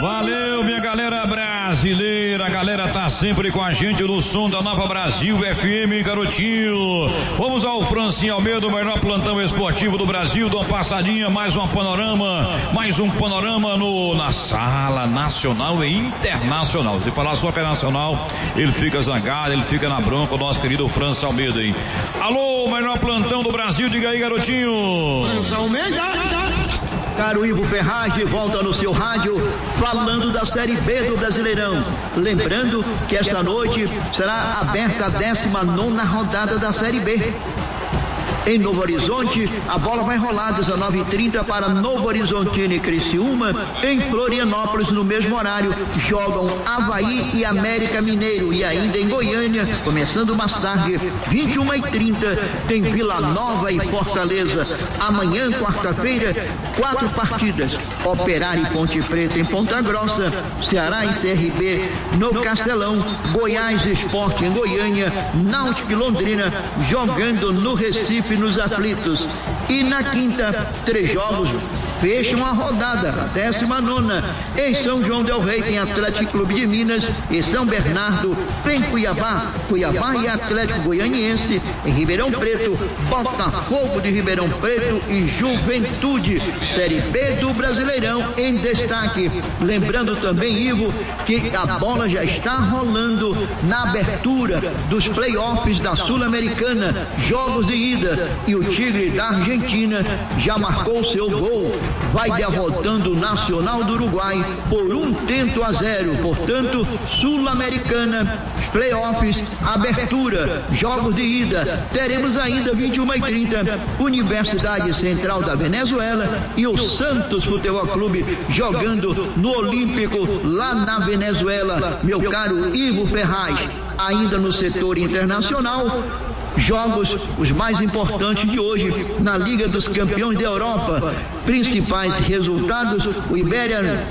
Valeu, minha galera brasileira, a galera tá sempre com a gente no som da Nova Brasil FM, garotinho. Vamos ao Francinho Almeida, o melhor plantão esportivo do Brasil, dá uma passadinha, mais um panorama na sala nacional e internacional. Se falar só que é nacional, ele fica zangado, ele fica na bronca, o nosso querido França Almeida, hein? Alô, melhor plantão do Brasil, diga aí, garotinho. França Almeida. Caro Ivo Ferraz, de volta no seu rádio, falando da Série B do Brasileirão. Lembrando que esta noite será aberta a 19ª rodada da Série B. Em Novo Horizonte, a bola vai rolar 19h30 para Novo Horizontino e Criciúma. Em Florianópolis, no mesmo horário, jogam Avaí e América Mineiro. E ainda em Goiânia, começando mais tarde, 21h30, tem Vila Nova e Fortaleza. Amanhã, quarta-feira, 4 partidas. Operário e Ponte Preta em Ponta Grossa, Ceará e CRB no Castelão, Goiás e Sport em Goiânia, Náutico e Londrina jogando no Recife, nos Aflitos. E na quinta, 3 jogos fecham a rodada, a 19ª. Em São João del Rei tem Atlético Clube de Minas e São Bernardo tem Cuiabá e Atlético Goianiense. Em Ribeirão Preto, Botafogo de Ribeirão Preto e Juventude. Série B do Brasileirão em destaque. Lembrando também, Ivo, que a bola já está rolando na abertura dos playoffs da Sul-Americana, jogos de ida, e o Tigre da Argentina já marcou seu gol. Vai derrotando o Nacional do Uruguai por 1-0. Portanto, Sul-Americana, playoffs, abertura, jogos de ida. Teremos ainda 21h30, Universidade Central da Venezuela e o Santos Futebol Clube jogando no Olímpico lá na Venezuela. Meu caro Ivo Ferraz, ainda no setor internacional, jogos os mais importantes de hoje na Liga dos Campeões da Europa. Principais resultados: o Ibéria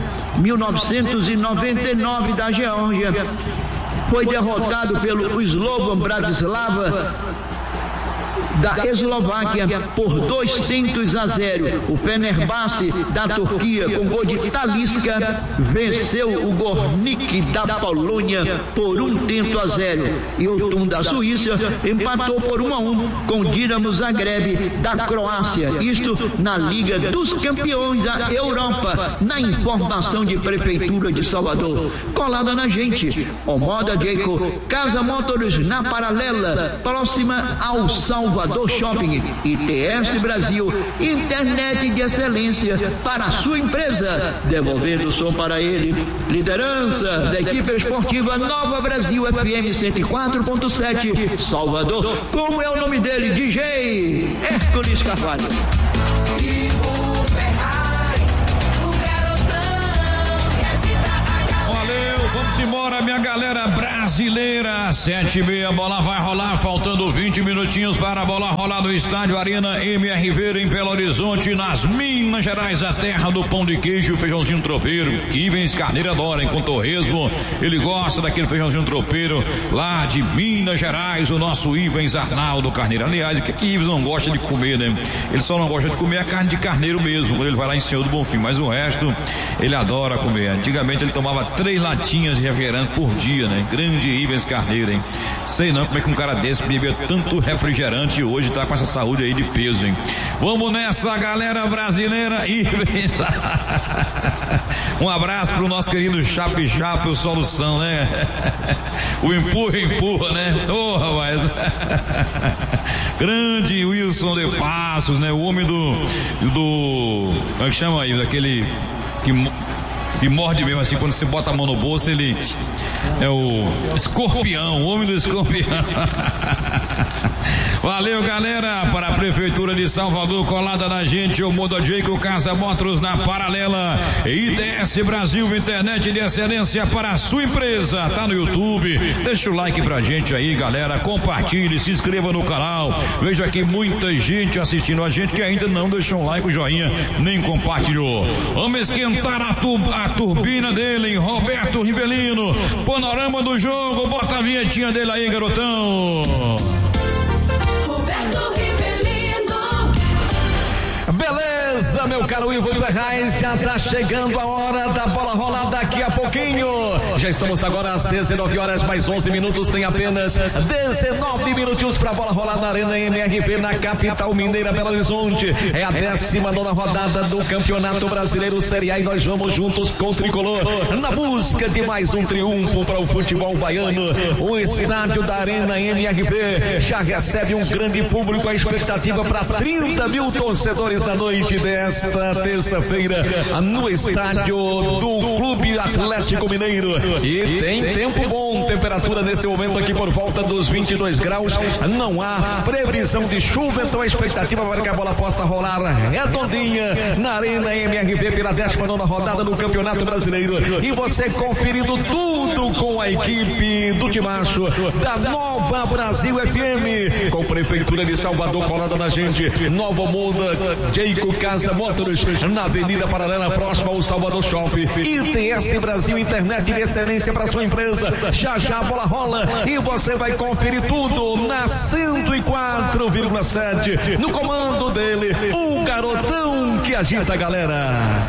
1999 da Geórgia foi derrotado pelo Slovan Bratislava da Eslováquia por 2-0. O Fenerbahçe da Turquia, com gol de Talisca, venceu o Gornik da Polônia por 1-0. E o Thun da Suíça empatou por 1-1 com Dinamo Zagreb da Croácia. Isto na Liga dos Campeões da Europa. Na informação de Prefeitura de Salvador, colada na gente, Omoda Jeico, Casa Motors na Paralela, próxima ao Salvador Shopping. ITS Brasil, internet de excelência para a sua empresa, devolvendo o som para ele. Liderança da equipe esportiva Nova Brasil FM 104.7 Salvador. Como é o nome dele? DJ Hércules Carvalho. Vamos embora, minha galera brasileira. 7h30, bola vai rolar, faltando 20 minutinhos para a bola rolar no estádio Arena MRV em Belo Horizonte, nas Minas Gerais, a terra do pão de queijo, feijãozinho tropeiro. Ivens Carneiro adora, com torresmo, ele gosta daquele feijãozinho tropeiro lá de Minas Gerais, o nosso Ivens Arnaldo Carneiro. Aliás, o que Ivens não gosta de comer, né? Ele só não gosta de comer a carne de carneiro mesmo, quando ele vai lá em Senhor do Bonfim, mas o resto ele adora comer. Antigamente ele tomava 3 latinhas de refrigerante por dia, né? Grande Ivens Carneiro, hein? Sei não como é que um cara desse bebia tanto refrigerante e hoje tá com essa saúde aí de peso, hein? Vamos nessa, galera brasileira. Ivens. Um abraço pro nosso querido Chape, o Solução, né? O empurra, né? Oh, rapaz. Grande Wilson de Passos, né? O homem do como é que chama aí? Daquele que morde mesmo assim, quando você bota a mão no bolso, ele é o escorpião, o homem do escorpião. Valeu, galera, para a Prefeitura de Salvador, colada na gente, o Moda Jeico, Casa Motors na Paralela, ITS Brasil, internet de excelência para a sua empresa. Tá no YouTube, deixa o like pra gente aí, galera, compartilhe, se inscreva no canal. Vejo aqui muita gente assistindo a gente que ainda não deixou um like, o joinha, nem compartilhou. Vamos esquentar a turbina dele, Roberto Rivelino. Panorama do jogo, bota a vinhetinha dele aí, garotão. Beleza, Beleza, meu caro Ivo Ferraz, já tá chegando a hora da bola rolar daqui a pouquinho. Já estamos agora às 19 horas mais 11 minutos, tem apenas 19 minutinhos pra bola rolar na Arena MRV, na capital mineira, Belo Horizonte. É a 19ª rodada do Campeonato Brasileiro Série A e nós vamos juntos com o Tricolor na busca de mais um triunfo para o futebol baiano. O estádio da Arena MRV já recebe um grande público, a expectativa para 30 mil torcedores na noite desta terça-feira no estádio do Clube Atlético Mineiro. E tem tempo bom, temperatura nesse momento aqui por volta dos 22 graus, não há previsão de chuva, então a expectativa para que a bola possa rolar redondinha na Arena MRV pela 19ª rodada do Campeonato Brasileiro. E você conferindo tudo com a equipe do Timaço da Nova Brasil FM, com Prefeitura de Salvador colada na gente, Nova Muda, Jeico Casa Motors, na Avenida Paralela, próxima ao Salvador Shopping. ITS Brasil, internet de excelência para sua empresa. Já já a bola rola e você vai conferir tudo na 104,7, no comando dele, o garotão que agita a galera.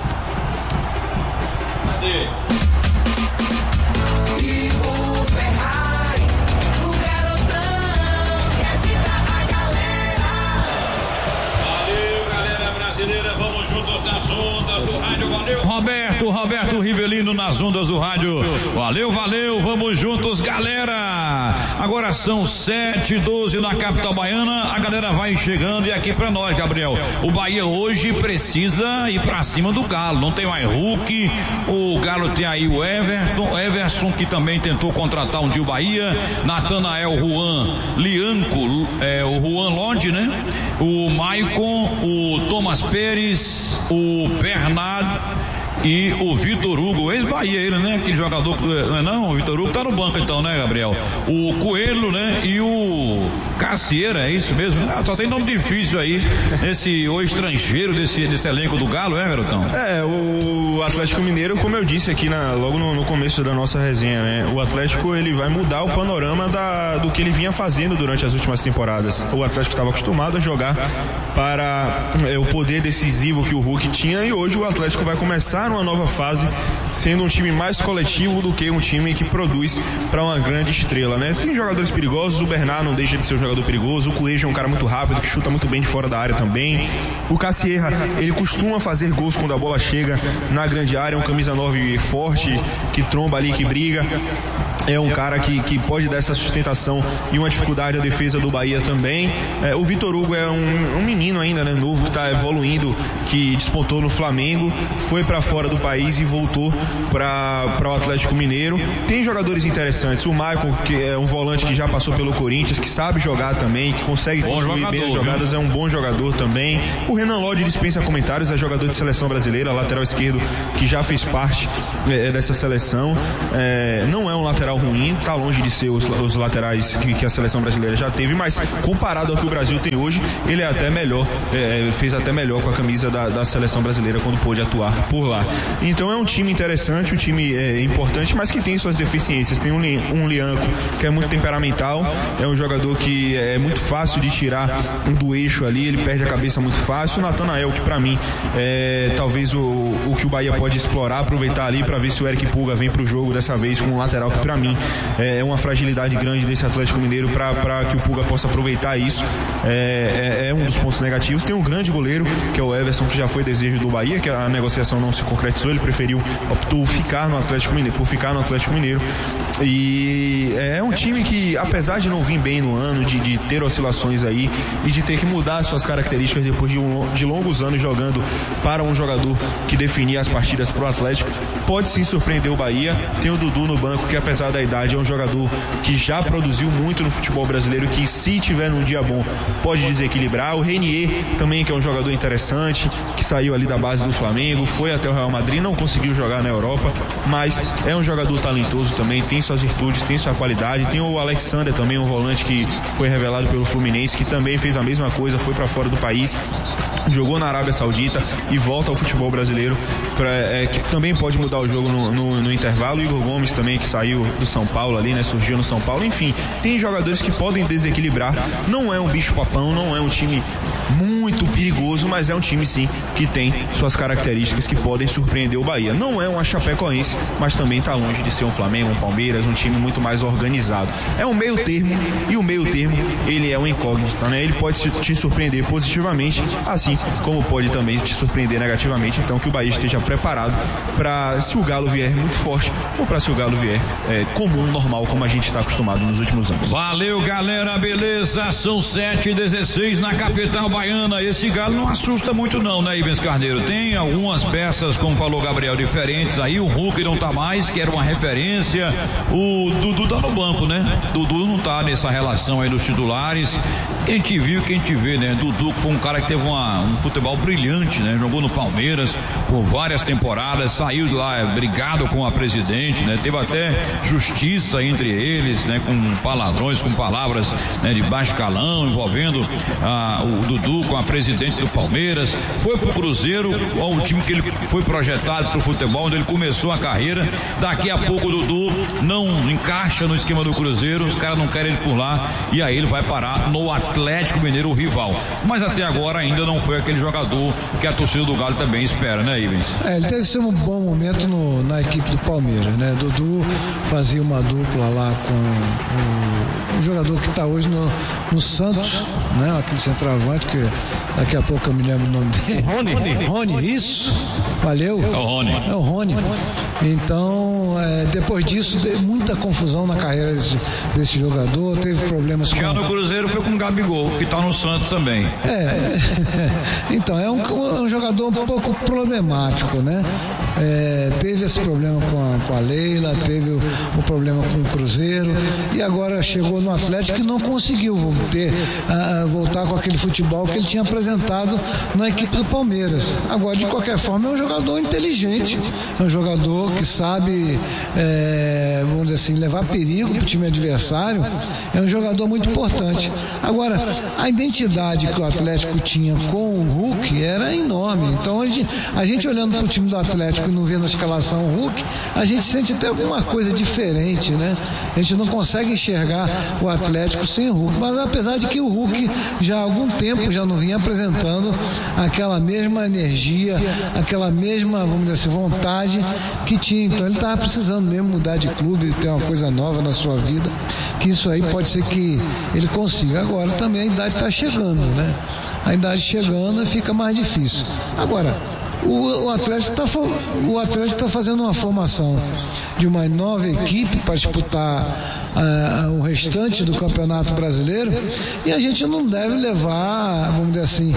Roberto Rivelino nas ondas do rádio. Valeu, vamos juntos, galera. Agora são 7h12 na capital baiana. A galera vai chegando e aqui pra nós, Gabriel. O Bahia hoje precisa ir pra cima do Galo. Não tem mais Hulk. O Galo tem aí o Everson, que também tentou contratar um dia o Bahia. Natanael, Juan, Lianco, o Juan Lodge, né? O Maicon, o Thomas Pérez, o Bernardo e o Vitor Hugo, ex-Bahia ele, né? Aquele jogador, não, o Vitor Hugo tá no banco então, né, Gabriel? O Coelho, né? E o Cassieira, é isso mesmo? Só tem nome difícil aí, o estrangeiro desse elenco do Galo, garotão? O Atlético Mineiro, como eu disse aqui logo no começo da nossa resenha, né? O Atlético, ele vai mudar o panorama do que ele vinha fazendo durante as últimas temporadas. O Atlético estava acostumado a jogar para o poder decisivo que o Hulk tinha, e hoje o Atlético vai começar uma nova fase, sendo um time mais coletivo do que um time que produz para uma grande estrela, né? Tem jogadores perigosos, o Bernard não deixa de ser um jogador perigoso, o Coelho é um cara muito rápido, que chuta muito bem de fora da área também. O Cassieira, ele costuma fazer gols quando a bola chega na grande área, é um camisa 9 forte, que tromba ali, que briga. É um cara que pode dar essa sustentação e uma dificuldade à defesa do Bahia também. O Vitor Hugo é um menino ainda, né, novo, que está evoluindo, que despontou no Flamengo, foi para fora do país e voltou para o Atlético Mineiro. Tem jogadores interessantes, o Michael, que é um volante que já passou pelo Corinthians, que sabe jogar também, que consegue construir bem as jogadas, é um bom jogador também. O Renan Lodge dispensa comentários, é jogador de seleção brasileira, lateral esquerdo, que já fez parte dessa seleção. Não é um lateral ruim, tá longe de ser os laterais que a seleção brasileira já teve, mas comparado ao que o Brasil tem hoje, ele é até melhor, fez até melhor com a camisa da seleção brasileira quando pôde atuar por lá. Então é um time interessante, um time importante, mas que tem suas deficiências. Tem um Lianco que é muito temperamental, é um jogador que é muito fácil de tirar do eixo ali, ele perde a cabeça muito fácil. O Natanael, que pra mim talvez o que o Bahia pode explorar, aproveitar ali pra ver se o Eric Pulga vem pro jogo dessa vez com um lateral que pra mim é uma fragilidade grande desse Atlético Mineiro, para que o Pulga possa aproveitar isso. É um dos pontos negativos. Tem um grande goleiro, que é o Everson, que já foi desejo do Bahia, que a negociação não se concretizou, ele optou ficar no Atlético Mineiro, e é um time que, apesar de não vir bem no ano, de ter oscilações aí e de ter que mudar suas características depois de longos anos jogando para um jogador que definia as partidas pro Atlético, pode sim surpreender o Bahia. Tem o Dudu no banco, que apesar da idade é um jogador que já produziu muito no futebol brasileiro, que se tiver num dia bom pode desequilibrar. O Renier também, que é um jogador interessante, que saiu ali da base do Flamengo, foi até o Real Madrid, não conseguiu jogar na Europa, mas é um jogador talentoso também, tem suas virtudes, tem sua qualidade. Tem o Alexander também, um volante que foi revelado pelo Fluminense, que também fez a mesma coisa, foi para fora do país, jogou na Arábia Saudita e volta ao futebol brasileiro, que também pode mudar o jogo no intervalo. O Igor Gomes também, que saiu do São Paulo ali, né, surgiu no São Paulo. Enfim, tem jogadores que podem desequilibrar. Não é um bicho papão, não é um time muito perigoso, mas é um time sim que tem suas características que podem surpreender o Bahia. Não é uma Chapecoense, mas também está longe de ser um Flamengo, um Palmeiras, um time muito mais organizado. É um meio termo, e o meio termo ele é uma incógnita, né? Ele pode te surpreender positivamente, assim como pode também te surpreender negativamente. Então que o Bahia esteja preparado para, se o Galo vier muito forte, ou para se o Galo vier comum, normal, como a gente está acostumado nos últimos anos. Valeu, galera, beleza? São 7h16 na capital baiana. Esse Galo não assusta muito não, né, Ivens Carneiro? Tem algumas peças, como falou Gabriel, diferentes aí. O Hulk não tá mais, que era uma referência. O Dudu tá no banco, né? Dudu não tá nessa relação aí dos titulares. Quem te viu, quem te vê, né? Dudu, que foi um cara que teve um futebol brilhante, né? Jogou no Palmeiras por várias temporadas, saiu de lá brigado com a presidente, né? Teve até justiça entre eles, né? Com palavrões, com palavras, né? De baixo calão, envolvendo o Dudu com a presidente do Palmeiras. Foi pro Cruzeiro, o time que ele foi projetado pro futebol, onde ele começou a carreira. Daqui a pouco o Dudu não encaixa no esquema do Cruzeiro, os caras não querem ele por lá, e aí ele vai parar no Atlético Mineiro, o rival. Mas até agora ainda não foi aquele jogador que a torcida do Galo também espera, né, Ivens? Ele teve um bom momento na equipe do Palmeiras, né? Dudu fazia uma dupla lá com o jogador que está hoje no Santos, né? Aquele centroavante, que daqui a pouco eu me lembro o nome dele. Rony, isso. Valeu. É o Rony. Então, depois disso, teve muita confusão na carreira desse jogador, teve problemas com... Já no Cruzeiro foi com o Gabigol, que tá no Santos também. Então, é um jogador um pouco problemático, né? Teve esse problema com a Leila, teve o problema com o Cruzeiro, e agora chegou no Atlético e não conseguiu voltar com aquele futebol que ele tinha apresentado na equipe do Palmeiras. Agora, de qualquer forma, é um jogador inteligente, é um jogador que sabe, vamos dizer assim, levar perigo para o time adversário. É um jogador muito importante. Agora, a identidade que o Atlético tinha com o Hulk era enorme. Então, a gente olhando para o time do Atlético e não vendo a escalação Hulk, a gente sente até alguma coisa diferente, né? A gente não consegue enxergar o Atlético sem o Hulk. Mas apesar de que o Hulk já há algum tempo já não vinha apresentando aquela mesma energia, aquela mesma, vamos dizer assim, vontade que tinha. Então ele estava precisando mesmo mudar de clube, ter uma coisa nova na sua vida, que isso aí pode ser que ele consiga. Agora também a idade está chegando, né? A idade chegando fica mais difícil. Agora, o Atlético está fazendo uma formação de uma nova equipe para disputar o restante do Campeonato Brasileiro, e a gente não deve levar, vamos dizer assim,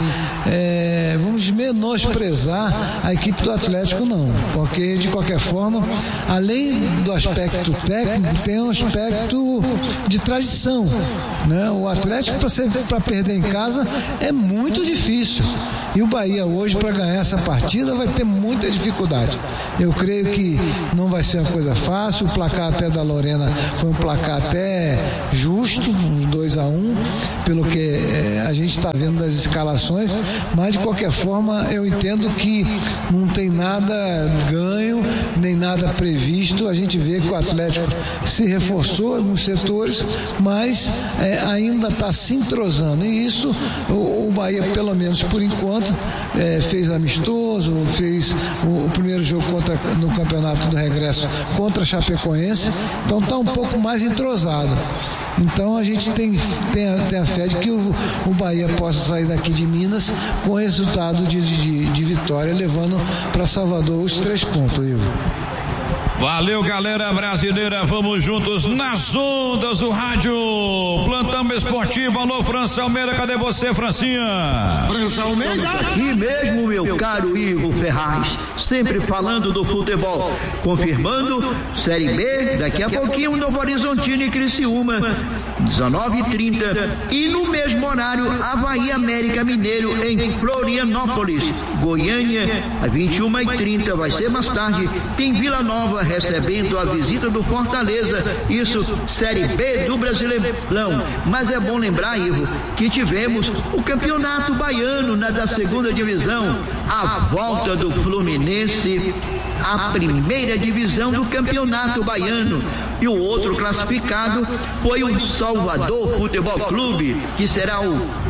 vamos menosprezar a equipe do Atlético, não, porque de qualquer forma, além do aspecto técnico, tem um aspecto de tradição, né? O Atlético, para perder em casa, é muito difícil, e o Bahia hoje, para ganhar essa partida, vai ter muita dificuldade. Eu creio que não vai ser uma coisa fácil. O placar até da Lorena foi um placar até justo, uns 2-1, pelo que a gente está vendo das escalações, mas de qualquer forma eu entendo que não tem nada ganho, nem nada previsto. A gente vê que o Atlético se reforçou em alguns setores, mas ainda está se entrosando, e isso o Bahia, pelo menos por enquanto, fez amistoso, fez o primeiro jogo no campeonato do regresso contra a Chapecoense, então está um pouco mais entrosado. Então a gente tem a fé de que o Bahia possa sair daqui de Minas com resultado de vitória, levando para Salvador os 3 pontos, Ivo. Valeu, galera brasileira, vamos juntos nas ondas do rádio. Plantão esportivo, alô, França Almeida, cadê você, Francinha? França Almeida! Aqui mesmo, meu caro Ivo Ferraz, sempre falando do futebol, confirmando Série B, daqui a pouquinho, Novo Horizontino e Criciúma, 19h30, e no mesmo horário, Avaí América Mineiro em Florianópolis, Goiânia, 21h30, vai ser mais tarde, tem Vila Nova recebendo a visita do Fortaleza, isso Série B do Brasileirão. Mas é bom lembrar, Ivo, que tivemos o Campeonato Baiano da 2ª divisão, a volta do Fluminense à 1ª divisão do Campeonato Baiano, e o outro classificado foi o Salvador Futebol Clube, que será o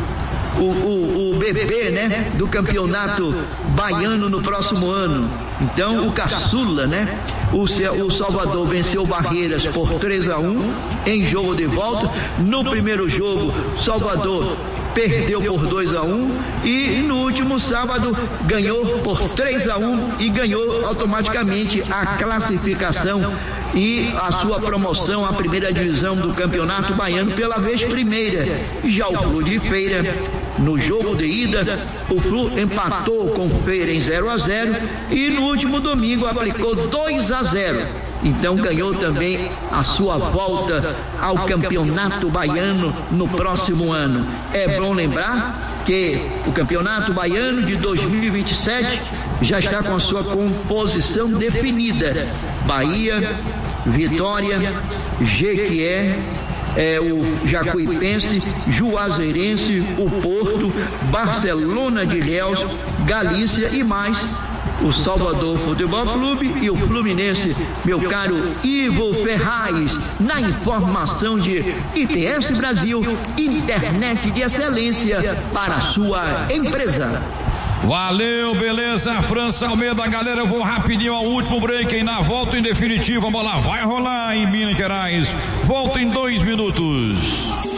o bebê, né, do campeonato baiano no próximo ano. Então o caçula, né, o Salvador venceu Barreiras por 3-1 em jogo de volta. No primeiro jogo, Salvador perdeu por 2-1 e no último sábado ganhou por 3-1 e ganhou automaticamente a classificação e a sua promoção à primeira divisão do Campeonato Baiano pela vez primeira. Já o Flu de Feira, no jogo de ida, o Flu empatou com Feira em 0-0 e no último domingo aplicou 2-0. Então ganhou também a sua volta ao Campeonato Baiano no próximo ano. É bom lembrar que o Campeonato Baiano de 2027 já está com a sua composição definida. Bahia, Vitória, Jequié, o Jacuipense, Juazeirense, o Porto, Barcelona de Ilhéus, Galícia e mais o Salvador Futebol Clube e o Fluminense. Meu caro Ivo Ferraz, na informação de ITS Brasil, internet de excelência para a sua empresa. Valeu, beleza, França Almeida, galera, eu vou rapidinho ao último break, e na volta em definitiva, a bola vai rolar em Minas Gerais, volta em 2 minutos.